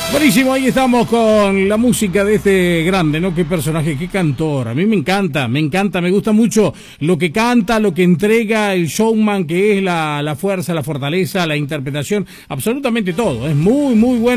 Buenísimo, ahí estamos con la música de este grande, ¿no? Qué personaje, qué cantor. A mí me encanta, me gusta mucho lo que canta, lo que entrega el showman, que es la fuerza, la fortaleza, la interpretación, absolutamente todo. Es muy, muy bueno.